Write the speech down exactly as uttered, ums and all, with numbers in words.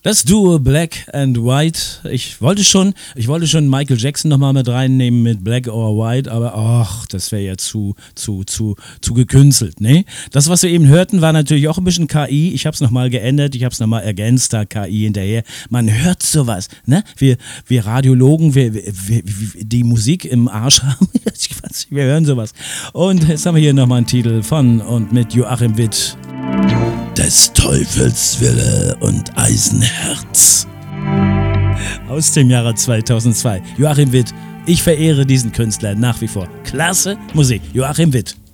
Das Duo Black and White. Ich wollte schon, ich wollte schon Michael Jackson nochmal mit reinnehmen mit Black or White, aber ach, das wäre ja zu, zu, zu, zu gekünstelt, ne? Das, was wir eben hörten, war natürlich auch ein bisschen K I. Ich habe es nochmal geändert, ich habe es nochmal ergänzt, da K I hinterher. Man hört sowas, ne? Wir, wir Radiologen, wir, wir, wir, die Musik im Arsch haben, wir hören sowas. Und jetzt haben wir hier nochmal einen Titel von und mit Joachim Witt. Des Teufels Wille und Eisenherz. Aus dem Jahre zweitausendzwei. Joachim Witt, ich verehre diesen Künstler nach wie vor. Klasse Musik. Joachim Witt.